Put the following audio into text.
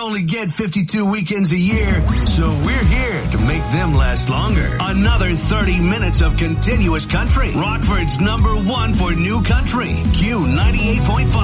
only get 52 weekends a year, so we're here to make them last longer. Another 30 minutes of continuous country. Rockford's #1 for new country. Q98.5.